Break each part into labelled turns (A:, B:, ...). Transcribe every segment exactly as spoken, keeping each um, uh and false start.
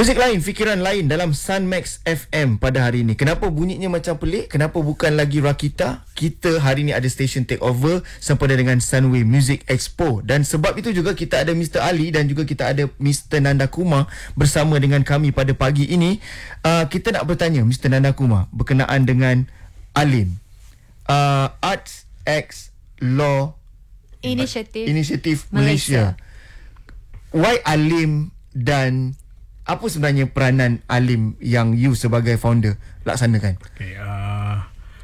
A: Muzik lain, fikiran lain dalam Sunmax F M pada hari ini. Kenapa bunyinya macam pelik? Kenapa bukan lagi Rakita? Kita hari ini ada station takeover sempena dengan Sunway Music Expo. Dan sebab itu juga kita ada Mister Ali dan juga kita ada Mister Nanda Kumar bersama dengan kami pada pagi ini. Uh, kita nak bertanya Mister Nanda Kumar berkenaan dengan Alim. Uh, Arts X Law
B: Initiative,
A: Initiative Malaysia. Malaysia. Why Alim dan apa sebenarnya peranan Alim yang you sebagai founder laksanakan?
C: Okay, uh,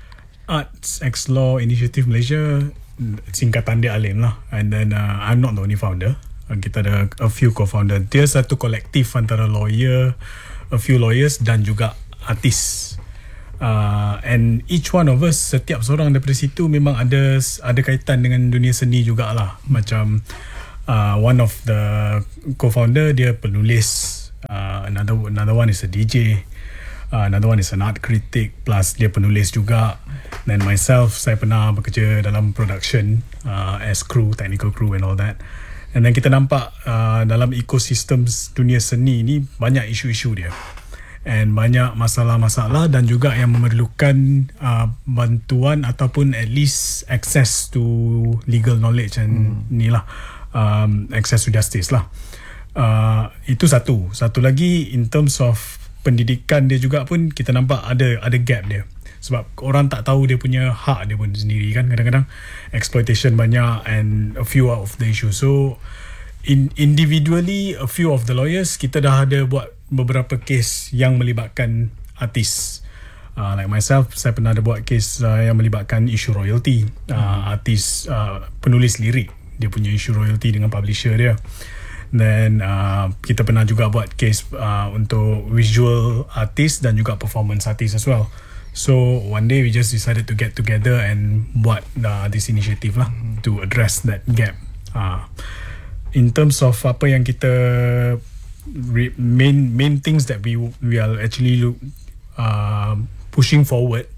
C: Arts X Law Initiative Malaysia, singkatan dia Alim lah. And then uh, I'm not the only founder. Uh, kita ada a few co-founder. Dia satu kolektif antara lawyer, a few lawyers dan juga artis. Uh, and each one of us, setiap seorang daripada situ memang ada ada kaitan dengan dunia seni jugalah. Macam uh, one of the co-founder dia penulis. Uh, another another one is a D J, uh, another one is an art critic, plus dia penulis juga. Then myself, saya pernah bekerja dalam production uh, as crew, technical crew and all that. And then kita nampak uh, dalam ekosistem dunia seni ni banyak isu-isu dia, and banyak masalah-masalah dan juga yang memerlukan uh, bantuan ataupun at least access to legal knowledge and hmm. ni lah, um, access to justice lah. Uh, itu satu. Satu lagi in terms of pendidikan dia juga pun kita nampak ada ada gap dia. Sebab orang tak tahu dia punya hak dia pun sendiri kan. Kadang-kadang exploitation banyak and a few of the issues. So in individually a few of the lawyers kita dah ada buat beberapa kes yang melibatkan artis. Uh, like myself, saya pernah ada buat kes uh, yang melibatkan isu royalty. Uh, artis uh, penulis lirik, dia punya isu royalty dengan publisher dia. Then uh, kita pernah juga buat case uh, untuk visual artist dan juga performance artist as well. So one day we just decided to get together and buat uh, this initiative lah mm-hmm. to address that gap. Uh, in terms of apa yang kita re- main main things that we we are actually uh, pushing forward.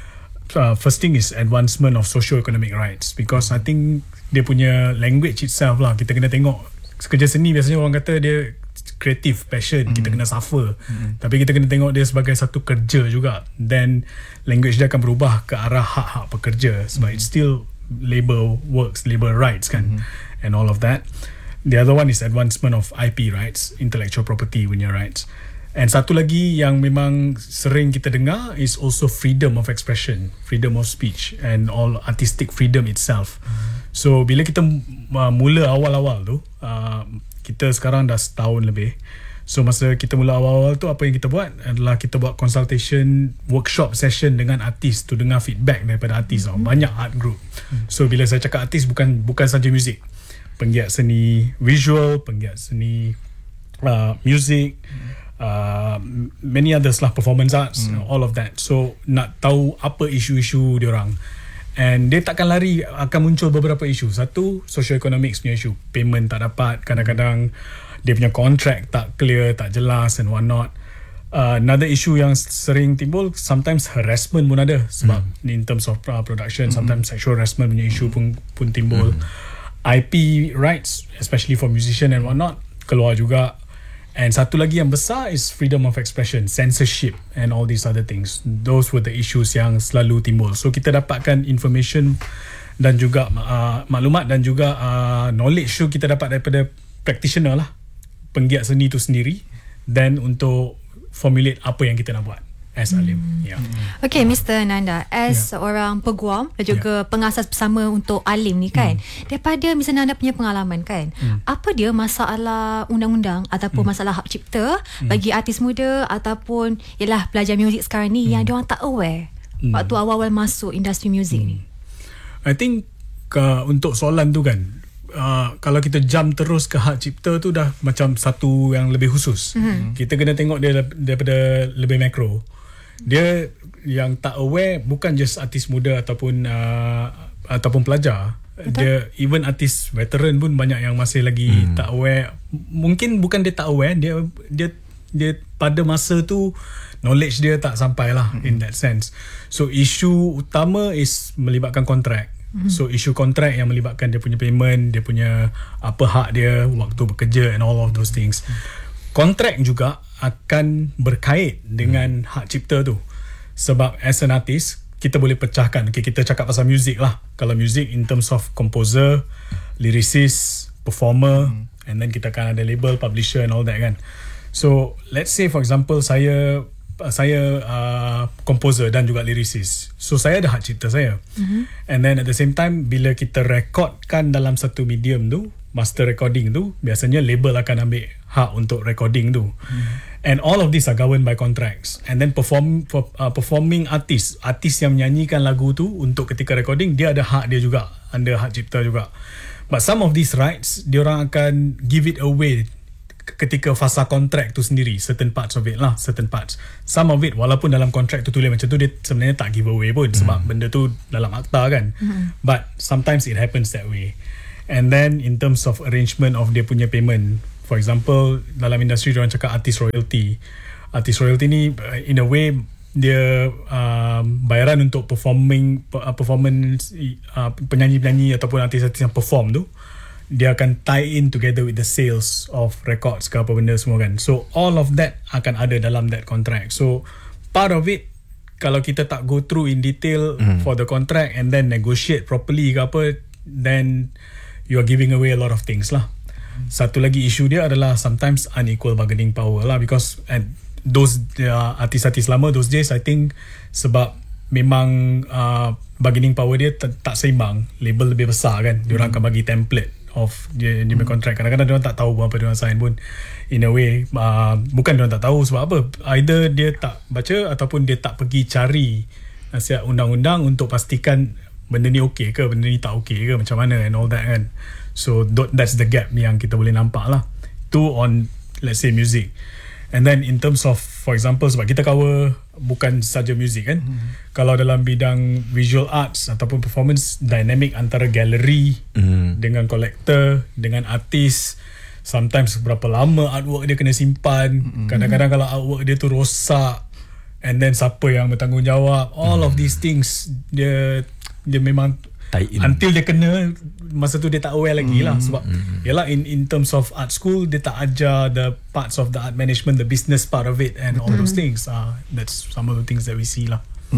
C: Uh, first thing is advancement of socio-economic rights, because I think dia punya language itself lah, kita kena tengok. Kerja seni biasanya orang kata dia creative, passion, mm. kita kena suffer. Mm. Tapi kita kena tengok dia sebagai satu kerja juga. Then language dia akan berubah ke arah hak-hak pekerja, sebab mm. it's still labor works, labor rights kan, mm. and all of that. The other one is advancement of I P rights, intellectual property punya rights. And satu lagi yang memang sering kita dengar is also freedom of expression, freedom of speech and all artistic freedom itself. Mm. So bila kita uh, mula awal-awal tu, uh, kita sekarang dah setahun lebih. So masa kita mula awal-awal tu, apa yang kita buat adalah kita buat consultation, workshop session dengan artis tu, dengar feedback daripada artis. Mm-hmm. Banyak art group. Mm. So bila saya cakap artis, bukan bukan saja muzik, penggiat seni visual, penggiat seni uh, music, mm. uh, many others lah, performance arts, mm. all of that. So nak tahu apa isu-isu diorang. And dia takkan lari, akan muncul beberapa isu. Satu, socio-economics punya isu, payment tak dapat, kadang-kadang dia punya contract tak clear, tak jelas and what not. Uh, another issue yang sering timbul, sometimes harassment pun ada, sebab mm. in terms of uh, production, mm. sometimes sexual harassment punya isu pun, pun timbul. mm. I P rights, especially for musician and what not, keluar juga. And satu lagi yang besar is freedom of expression, censorship and all these other things. Those were the issues yang selalu timbul. So kita dapatkan information dan juga uh, maklumat dan juga uh, knowledge tu kita dapat daripada practitioner lah, penggiat seni tu sendiri, dan untuk formulate apa yang kita nak buat as Alim. Hmm. Yeah.
B: Okay, Mister Nanda, as yeah. seorang peguam dan juga yeah. pengasas bersama untuk Alim ni kan, hmm. daripada Mister Nanda punya pengalaman kan, hmm. apa dia masalah undang-undang ataupun hmm. masalah hak cipta hmm. bagi artis muda ataupun ialah pelajar muzik sekarang ni hmm. yang diorang tak aware hmm. waktu awal-awal masuk industri muzik hmm. ni?
C: I think uh, untuk soalan tu kan, Uh, kalau kita jump terus ke hak cipta tu dah macam satu yang lebih khusus. Mm-hmm. Kita kena tengok dia daripada lebih makro. Dia yang tak aware bukan just artis muda ataupun uh, ataupun pelajar. Betul? Dia even artis veteran pun banyak yang masih lagi mm. tak aware. Mungkin bukan dia tak aware, dia dia dia pada masa tu knowledge dia tak sampai lah mm. in that sense. So isu utama is melibatkan kontrak. Mm-hmm. So isu kontrak yang melibatkan dia punya payment, dia punya apa hak dia, waktu bekerja and all of those things. Mm. kontrak juga akan berkait dengan hak cipta tu. Sebab as an artist, kita boleh pecahkan. Okay, kita cakap pasal music lah. Kalau music in terms of composer, lyricist, performer, hmm. and then kita akan ada label, publisher and all that kan. So let's say for example saya saya uh, composer dan juga lyricist. So saya ada hak cipta saya. Mm-hmm. And then at the same time bila kita recordkan dalam satu medium tu, master recording tu, biasanya label akan ambil hak untuk recording tu. Mm-hmm. And all of these are governed by contracts. And then perform for, uh, performing artist, artist yang menyanyikan lagu tu untuk ketika recording, dia ada hak dia juga, under hak cipta juga. But some of these rights, diorang akan give it away ketika fasa kontrak tu sendiri, certain parts of it lah, certain parts. Some of it walaupun dalam kontrak tu tulis macam tu, dia sebenarnya tak give away pun, sebab mm. benda tu dalam akta kan. Mm. But sometimes it happens that way. And then in terms of arrangement of dia punya payment, for example dalam industri diorang cakap artist royalty. Artist royalty ni in a way dia uh, bayaran untuk performing uh, performance uh, penyanyi-penyanyi ataupun artis-artis yang perform tu, dia akan tie in together with the sales of records ke apa benda semua kan. So all of that akan ada dalam that contract. So part of it, kalau kita tak go through in detail mm. for the contract and then negotiate properly ke apa, then you are giving away a lot of things lah. Satu lagi isu dia adalah sometimes unequal bargaining power lah, because and those uh, artis-artis lama those days, I think sebab memang uh, bargaining power dia t- tak seimbang, label lebih besar kan, diorang mm. akan bagi template of dia dia mm. kontrak. Kadang-kadang diorang tak tahu apa diorang sign pun, in a way uh, bukan diorang tak tahu sebab apa, either dia tak baca ataupun dia tak pergi cari nasihat undang-undang untuk pastikan benda ni okey ke, benda ni tak okey ke, macam mana and all that kan. So that's the gap yang kita boleh nampak lah. Tu on let's say music. And then in terms of, for example, sebab kita cover bukan saja music kan, mm-hmm. kalau dalam bidang visual arts ataupun performance, dynamic antara gallery mm-hmm. dengan collector, dengan artis, sometimes berapa lama artwork dia kena simpan, mm-hmm. kadang-kadang kalau artwork dia tu rosak, and then siapa yang bertanggungjawab, all mm-hmm. of these things dia dia memang until dia kena, masa tu dia tak aware lagi mm. lah. Sebab mm. yalah, in in terms of art school, dia tak ajar the parts of the art management, the business part of it and mm. all those things. uh, That's some of the things that we see lah.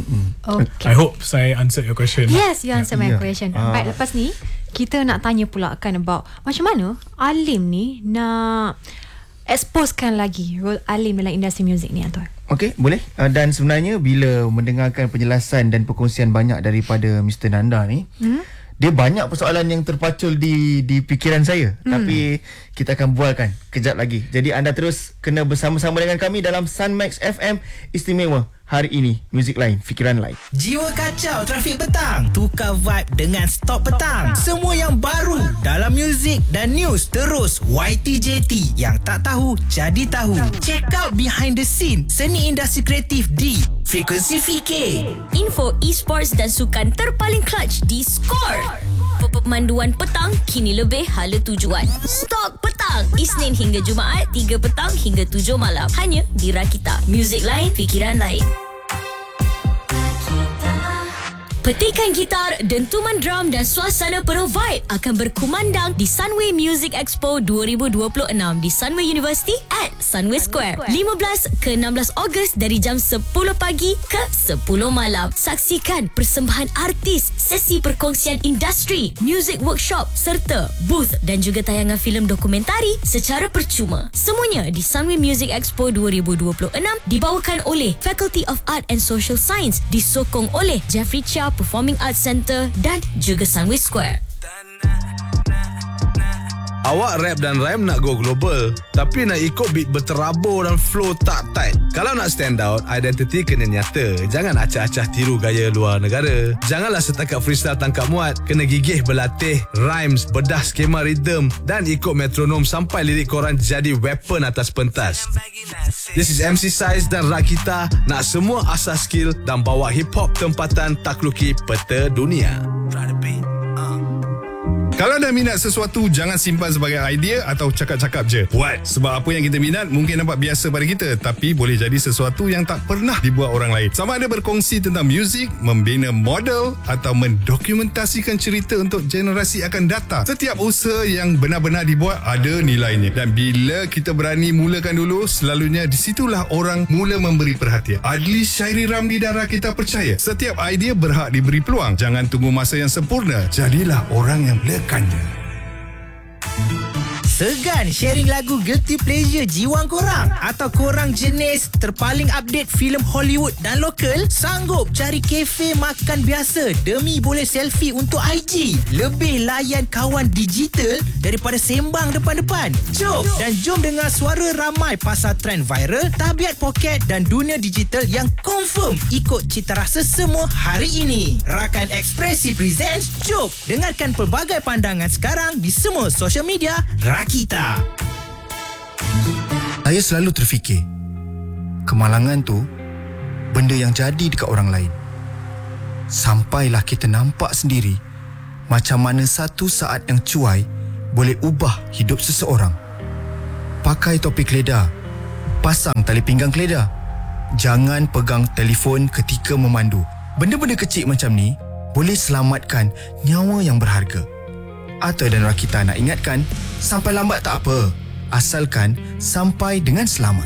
C: Okay. I hope saya answered your question.
B: Yes, you answered yeah. my
A: yeah.
B: question.
A: uh.
B: Baik, lepas ni kita nak tanya pula kan about macam mana Alim ni nak exposekan lagi role Alim dalam industri muzik ni, Anton.
A: Okey, boleh. Uh, dan sebenarnya bila mendengarkan penjelasan dan perkongsian banyak daripada Mister Nanda ni, hmm? dia banyak persoalan yang terpacul di di fikiran saya. Hmm. Tapi kita akan bualkan kejap lagi. Jadi anda terus kena bersama-sama dengan kami dalam Sunmax F M istimewa hari ini. Muzik lain, fikiran lain.
D: Jiwa kacau trafik petang, tukar vibe dengan Stop Petang. Semua yang baru dalam muzik dan news, terus Y T J T, yang tak tahu jadi tahu. Check out behind the scene seni industri kreatif di Frekuensi V K.
E: Info e-sports dan sukan terpaling clutch di Score. Pemanduan petang kini lebih hala tujuan. Stop Petang, Isnin hingga Jumaat tiga petang hingga tujuh malam. Hanya di Rakita. Muzik lain, fikiran lain. Petikan gitar, dentuman drum dan suasana penuh vibe akan berkumandang di Sunway Music Expo dua ribu dua puluh enam di Sunway University at Sunway Square. lima belas ke enam belas Ogos dari jam sepuluh pagi ke sepuluh malam. Saksikan persembahan artis, sesi perkongsian industri, music workshop serta booth dan juga tayangan filem dokumentari secara percuma. Semuanya di Sunway Music Expo dua ribu dua puluh enam dibawakan oleh Faculty of Art and Social Science, disokong oleh Jeffrey Chia Performing Arts Center dan juga Sunway Square.
F: Awak rap dan rhyme nak go global, tapi nak ikut beat berterabur dan flow tak tight. Kalau nak stand out, identity kena nyata. Jangan acah-acah tiru gaya luar negara. Janganlah setakat freestyle tangkap muat. Kena gigih berlatih rhymes, bedah skema rhythm dan ikut metronom sampai lirik korang jadi weapon atas pentas. This is M C Size dan Rakita. Nak semua asas skill dan bawa hip hop tempatan takluki peta dunia.
G: Kalau dah minat sesuatu, jangan simpan sebagai idea atau cakap-cakap je. Buat. Sebab apa yang kita minat mungkin nampak biasa pada kita, tapi boleh jadi sesuatu yang tak pernah dibuat orang lain. Sama ada berkongsi tentang muzik, membina model atau mendokumentasikan cerita untuk generasi akan datang. Setiap usaha yang benar-benar dibuat ada nilainya. Dan bila kita berani mulakan dulu, selalunya di situlah orang mula memberi perhatian. Adli, Syairi Ramli dan Rakita percaya setiap idea berhak diberi peluang. Jangan tunggu masa yang sempurna. Jadilah orang yang melekat.
D: Segan sharing lagu Guilty Pleasure jiwang korang? Atau korang jenis terpaling update filem Hollywood dan lokal? Sanggup cari kafe makan biasa demi boleh selfie untuk I G? Lebih layan kawan digital daripada sembang depan-depan? Jom dan jom dengar suara ramai pasal trend viral, tabiat poket dan dunia digital yang confirm ikut cita rasa semua hari ini. Rakan Ekspresi presents Jom. Dengarkan pelbagai pandangan sekarang di semua social media Rakita.
A: Saya selalu terfikir, kemalangan tu benda yang jadi dekat orang lain. Sampailah kita nampak sendiri macam mana satu saat yang cuai boleh ubah hidup seseorang. Pakai topi keledar, pasang tali pinggang keledar, jangan pegang telefon ketika memandu. Benda-benda kecil macam ni boleh selamatkan nyawa yang berharga. Ata dan Rakita nak ingatkan, sampai lambat tak apa, asalkan sampai dengan selamat.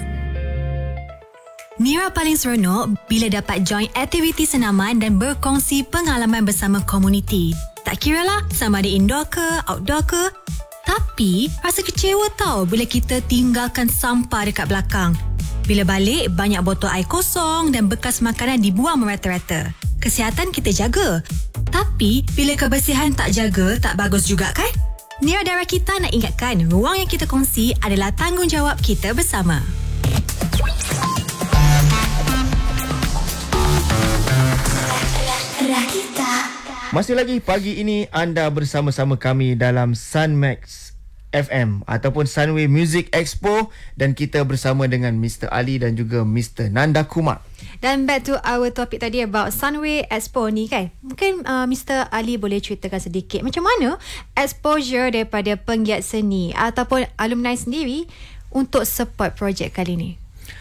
B: Nira paling seronok bila dapat join aktiviti senaman dan berkongsi pengalaman bersama komuniti. Tak kiralah sama ada indoor ke, outdoor ke. Tapi, rasa kecewa tau bila kita tinggalkan sampah dekat belakang. Bila balik, banyak botol air kosong dan bekas makanan dibuang merata-rata. Kesihatan kita jaga. Tapi, bila kebersihan tak jaga, tak bagus juga kan? Nira dan Rakita nak ingatkan, ruang yang kita kongsi adalah tanggungjawab kita bersama.
E: Rakita.
A: Masih lagi pagi ini anda bersama-sama kami dalam Sunmax F M ataupun Sunway Music Expo dan kita bersama dengan Mister Ali dan juga Mister Nanda Kumar.
B: Dan back to our topic tadi about Sunway Expo ni kan. Mungkin uh, Mister Ali boleh ceritakan sedikit macam mana exposure daripada penggiat seni ataupun alumni sendiri untuk support projek kali ni.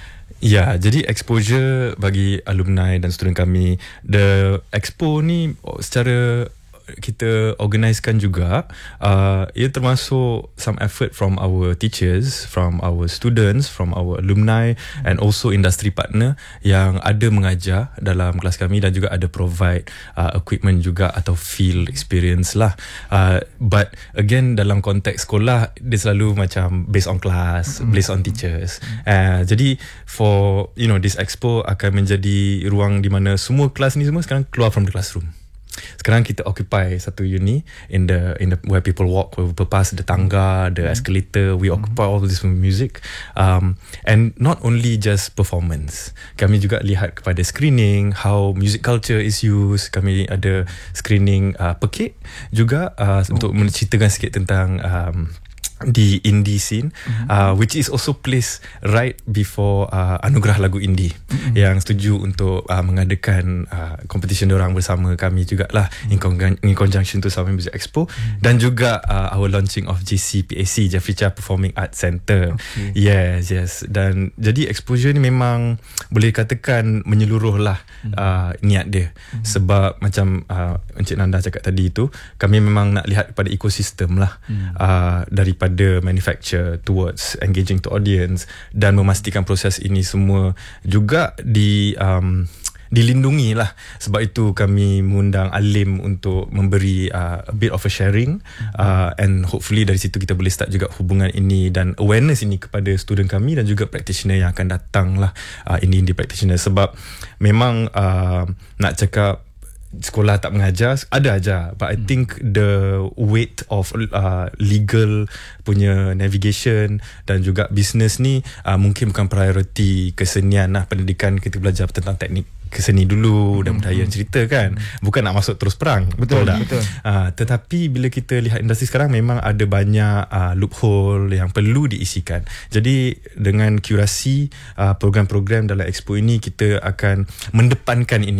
H: Ya, jadi exposure bagi alumni dan student kami, the expo ni secara kita organisekan juga, uh, ia termasuk some effort from our teachers, from our students, from our alumni and also industry partner yang ada mengajar dalam kelas kami dan juga ada provide uh, equipment juga atau field experience lah. Uh, but again dalam konteks sekolah dia selalu macam based on class, mm-hmm. based on teachers. Uh, jadi for you know this expo akan menjadi ruang di mana semua kelas ni semua sekarang keluar from the classroom. Sekarang kita occupy satu uni in the in the where people walk, where people pass the tangga, the escalator. We occupy all this music, um, and not only just performance. Kami juga lihat kepada screening, how music culture is used. Kami ada screening uh, pekik juga uh, oh. untuk menceritakan sikit tentang um, di indie scene, mm-hmm. uh, which is also placed right before uh, Anugerah Lagu Indie, mm-hmm. yang setuju untuk uh, mengadakan uh, competition diorang bersama kami jugalah, mm-hmm. in, con- in conjunction to Sunway Music Expo, mm-hmm. dan juga uh, our launching of J C P A C, Jeffrey Chia Performing Arts Centre. Okay. Yes, yes. Dan jadi exposure ni memang boleh katakan menyeluruh lah, mm-hmm. uh, niat dia, mm-hmm. sebab macam uh, Encik Nanda cakap tadi tu, kami memang nak lihat kepada ekosistem lah, mm-hmm. uh, daripada pada manufacture towards engaging to audience dan memastikan proses ini semua juga di um, dilindungi lah. Sebab itu kami mengundang Alim untuk memberi uh, a bit of a sharing, uh, and hopefully dari situ kita boleh start juga hubungan ini dan awareness ini kepada student kami dan juga practitioner yang akan datang lah, uh, indie-indie practitioner. Sebab memang uh, nak cakap sekolah tak mengajar, ada aja, but I think the weight of uh, legal punya navigation dan juga business ni uh, mungkin bukan priority kesenian lah. Pendidikan kita belajar tentang teknik keseni dulu dan budaya hmm. cerita kan, bukan nak masuk terus perang, betul, betul tak? Betul. Uh, tetapi bila kita lihat industri sekarang memang ada banyak uh, loophole yang perlu diisikan. Jadi dengan kurasi uh, program-program dalam expo ini kita akan mendepankan ini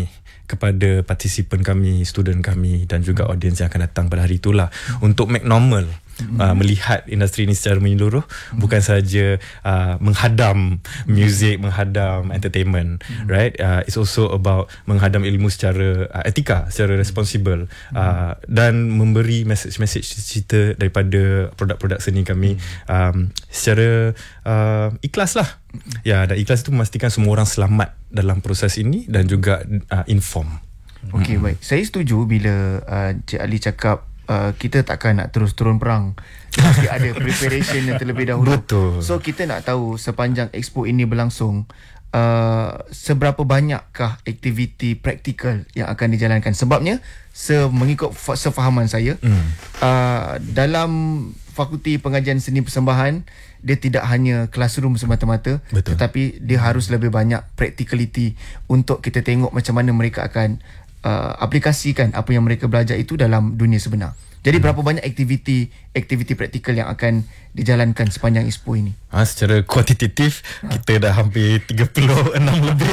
H: kepada partisipan kami, student kami dan juga audience yang akan datang pada hari itulah untuk make normal Mm-hmm. Uh, melihat industri ini secara menyeluruh, mm-hmm. bukan sahaja uh, menghadam music, menghadam entertainment, mm-hmm. right? Uh, it's also about menghadam ilmu secara uh, etika, secara responsible, mm-hmm. uh, dan memberi message-message cerita daripada produk-produk seni kami mm-hmm. um, secara uh, ikhlas lah. Mm-hmm. Ya, dan ikhlas itu memastikan semua orang selamat dalam proses ini dan juga uh, inform.
A: Okey, mm-hmm. baik. Saya setuju bila uh, Cik Ali cakap Uh, kita takkan nak terus turun perang. Mesti ada preparation yang terlebih dahulu.
H: Betul.
A: So kita nak tahu sepanjang expo ini berlangsung, uh, seberapa banyakkah aktiviti praktikal yang akan dijalankan. Sebabnya semengikut fa- sefahaman saya mm. uh, dalam Fakulti Pengajian Seni Persembahan, dia tidak hanya classroom semata-mata. Betul. Tetapi dia harus lebih banyak practicality untuk kita tengok macam mana mereka akan Uh, aplikasikan apa yang mereka belajar itu dalam dunia sebenar. Jadi hmm. berapa banyak aktiviti aktiviti praktikal yang akan dijalankan sepanjang expo ini?
H: Ha, secara kuantitatif ha. kita dah hampir tiga puluh enam lebih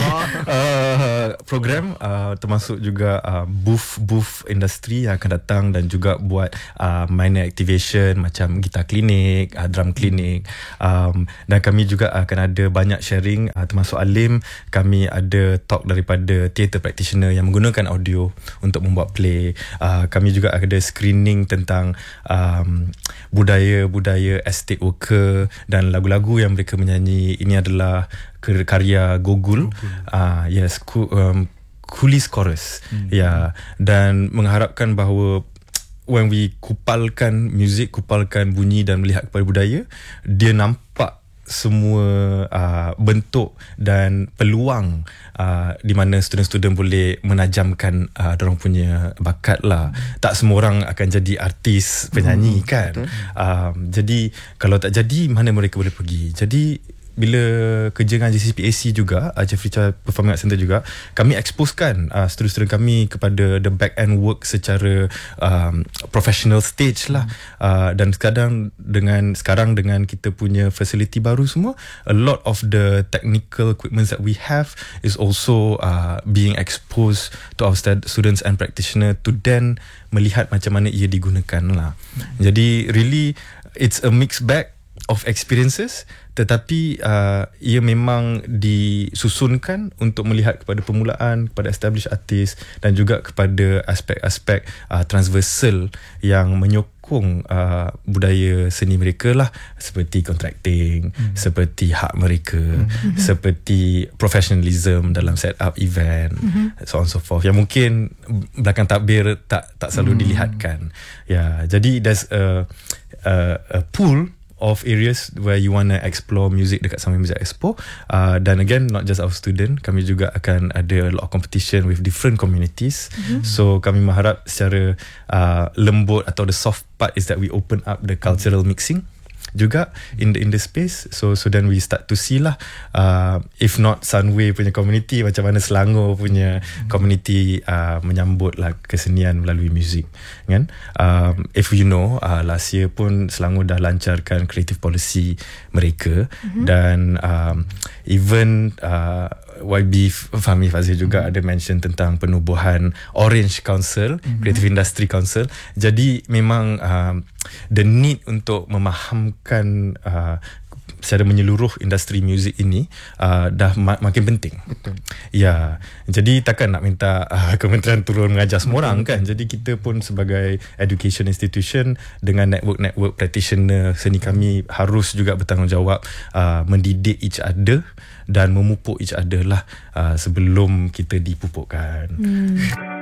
H: uh, program, uh, termasuk juga uh, booth-booth industri yang akan datang dan juga buat uh, minor activation macam gitar klinik, uh, drum klinik, um, dan kami juga akan ada banyak sharing, uh, termasuk Alim. Kami ada talk daripada theatre practitioner yang menggunakan audio untuk membuat play. Uh, kami juga ada screening tentang um, budaya-budaya estate worker dan lagu-lagu yang mereka menyanyi. Ini adalah karya Gogul. Ah uh, yes, ku, um, Kulis Chorus. Hmm. Ya, yeah. Dan mengharapkan bahawa when we kupalkan muzik, kupalkan bunyi dan melihat kepada budaya, dia nampak semua uh, bentuk dan peluang uh, di mana student-student boleh menajamkan uh, dorang punya bakat lah. Tak semua orang akan jadi artis penyanyi hmm, kan. Uh, jadi kalau tak jadi, mana mereka boleh pergi. Jadi bila kerja dengan J C P A C juga, uh, Jeffrey Chow Performing Arts Center juga, kami exposekan uh, student-student kami kepada the back end work secara um, professional stage lah. Uh, dan kadang dengan sekarang dengan kita punya facility baru semua, a lot of the technical equipment that we have is also uh, being exposed to our students and practitioner to then melihat macam mana ia digunakan lah. Jadi really it's a mixed bag of experiences, tetapi uh, ia memang disusunkan untuk melihat kepada permulaan, kepada established artist dan juga kepada aspek-aspek uh, transversal yang menyokong uh, budaya seni mereka lah, seperti contracting, hmm. seperti hak mereka, hmm. seperti professionalism dalam set up event, hmm. so on so forth, yang mungkin belakang takbir tak tak selalu hmm. dilihatkan. Ya, jadi there's a, a, a pool of areas where you want to explore music dekat Sunway Music Expo. Uh, dan again, not just our student, kami juga akan ada a lot of competition with different communities. Mm-hmm. So kami mengharap secara uh, lembut atau the soft part is that we open up the cultural mixing juga in the in the space. So so then we start to see lah, uh, if not Sunway punya community, macam mana Selangor punya mm-hmm. community uh, menyambut lah kesenian melalui muzik kan. Um, if you know, uh, last year pun Selangor dah lancarkan creative policy mereka, mm-hmm. dan um, even uh, Y B Fahmi Fazil juga mm-hmm. ada mention tentang penubuhan Orange Council, mm-hmm. Creative Industry Council. Jadi memang uh, the need untuk memahamkan uh, secara menyeluruh industri muzik ini uh, dah ma- makin penting. Betul. Ya, jadi takkan nak minta uh, kementerian turun mengajar semua orang kan. Jadi kita pun sebagai education institution dengan network-network practitioner seni kami harus juga bertanggungjawab uh, mendidik each other dan memupuk each other lah uh, sebelum kita dipupukkan. Hmm.